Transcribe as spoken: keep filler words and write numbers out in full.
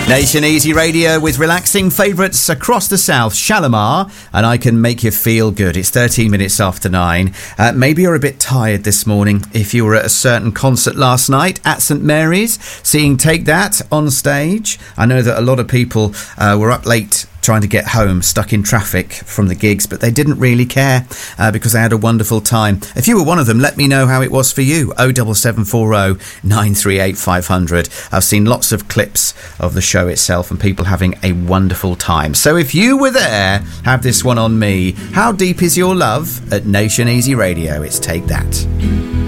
Nation Easy Radio with relaxing favourites across the south, Shalimar, and I Can Make You Feel Good. It's thirteen minutes after nine. Uh, maybe you're a bit tired this morning if you were at a certain concert last night at St Mary's, seeing Take That on stage. I know that a lot of people uh, were up late trying to get home, stuck in traffic from the gigs, but they didn't really care uh, because they had a wonderful time. If you were one of them, let me know how it was for you. oh seven seven four oh nine three eight five hundred. I've seen lots of clips of the show itself and people having a wonderful time. So if you were there, have this one on me. How deep is your love? At Nation Easy Radio, it's Take That.